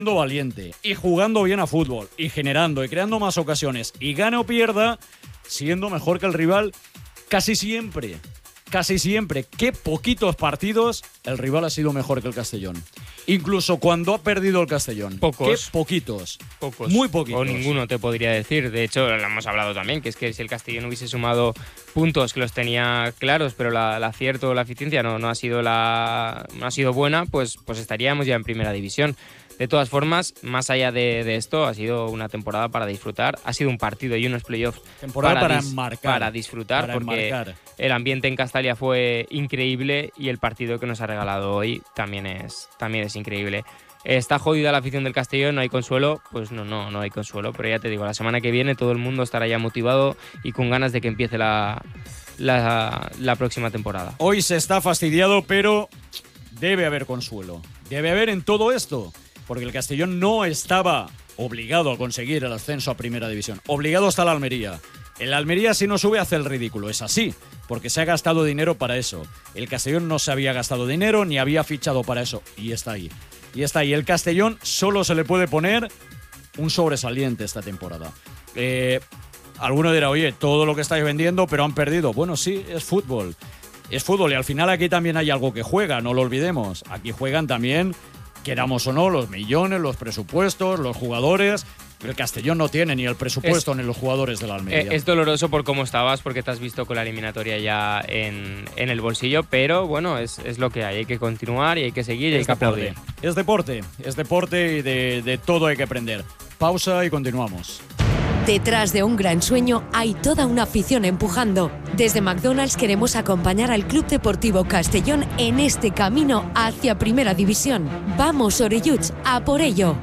valiente y jugando bien a fútbol y generando y creando más ocasiones y gane o pierda, siendo mejor que el rival casi siempre. Qué poquitos partidos el rival ha sido mejor que el Castellón. Incluso cuando ha perdido el Castellón. Pocos. Qué poquitos. Pocos. Muy poquitos. O ninguno te podría decir. De hecho, lo hemos hablado también, que es que si el Castellón hubiese sumado puntos que los tenía claros, pero el acierto o la eficiencia no ha sido buena, pues estaríamos ya en primera división. De todas formas, más allá de esto, ha sido una temporada para disfrutar. Ha sido un partido y unos playoffs para disfrutar, porque el ambiente en Castalia fue increíble y el partido que nos ha regalado hoy también es increíble. ¿Está jodida la afición del Castellón? ¿No hay consuelo? Pues no hay consuelo. Pero ya te digo, la semana que viene todo el mundo estará ya motivado y con ganas de que empiece la próxima temporada. Hoy se está fastidiado, pero debe haber consuelo. Debe haber en todo esto. Porque el Castellón no estaba obligado a conseguir el ascenso a Primera División. Obligado está el Almería. El Almería, si no sube, hace el ridículo. Es así, porque se ha gastado dinero para eso. El Castellón no se había gastado dinero ni había fichado para eso. Y está ahí. El Castellón solo se le puede poner un sobresaliente esta temporada. Alguno dirá, oye, todo lo que estáis vendiendo, pero han perdido. Bueno, sí, es fútbol. Es fútbol y al final aquí también hay algo que juega, no lo olvidemos. Aquí juegan también, queramos o no, los millones, los presupuestos, los jugadores. El Castellón no tiene ni el presupuesto ni los jugadores de la Almería. Es doloroso por cómo estabas, porque te has visto con la eliminatoria ya en el bolsillo, pero bueno, es lo que hay. Hay que continuar y hay que seguir y hay que aplaudir. Es deporte y de todo hay que aprender. Pausa y continuamos. Detrás de un gran sueño hay toda una afición empujando. Desde McDonald's queremos acompañar al Club Deportivo Castellón en este camino hacia Primera División. Vamos, Orelluts, a por ello.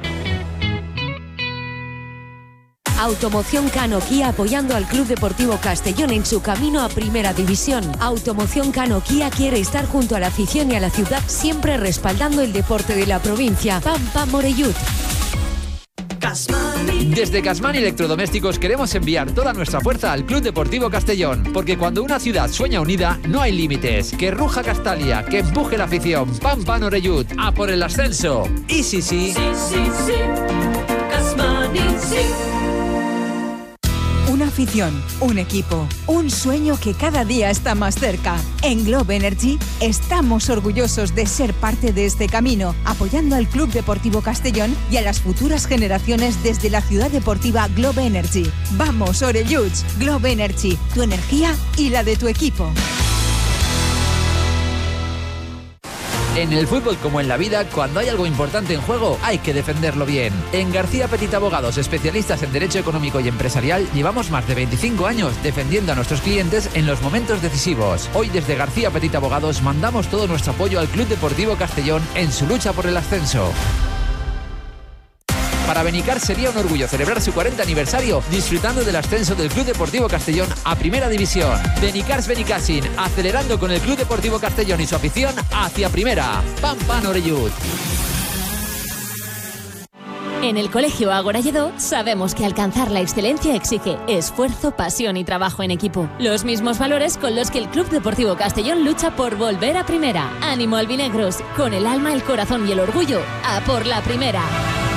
Automoción Cano Kia apoyando al Club Deportivo Castellón en su camino a Primera División. Automoción Cano Kia quiere estar junto a la afición y a la ciudad, siempre respaldando el deporte de la provincia. Pam Orellut. Desde Casmani Electrodomésticos queremos enviar toda nuestra fuerza al Club Deportivo Castellón, porque cuando una ciudad sueña unida, no hay límites. Que ruja Castalia, que empuje la afición. Pam Orellut, a por el ascenso. Y sí. Casmani, sí. Una afición, un equipo, un sueño que cada día está más cerca. En Globe Energy estamos orgullosos de ser parte de este camino, apoyando al Club Deportivo Castellón y a las futuras generaciones desde la ciudad deportiva Globe Energy. Vamos, Orelluts, Globe Energy, tu energía y la de tu equipo. En el fútbol como en la vida, cuando hay algo importante en juego, hay que defenderlo bien. En García Petit Abogados, especialistas en Derecho Económico y Empresarial, llevamos más de 25 años defendiendo a nuestros clientes en los momentos decisivos. Hoy desde García Petit Abogados mandamos todo nuestro apoyo al Club Deportivo Castellón en su lucha por el ascenso. Para Benicar sería un orgullo celebrar su 40 aniversario disfrutando del ascenso del Club Deportivo Castellón a Primera División. Benicars Benicassin, acelerando con el Club Deportivo Castellón y su afición hacia Primera. Pam Orellut. En el Colegio Ágora Lledó sabemos que alcanzar la excelencia exige esfuerzo, pasión y trabajo en equipo. Los mismos valores con los que el Club Deportivo Castellón lucha por volver a Primera. Ánimo albinegros, con el alma, el corazón y el orgullo, a por la Primera.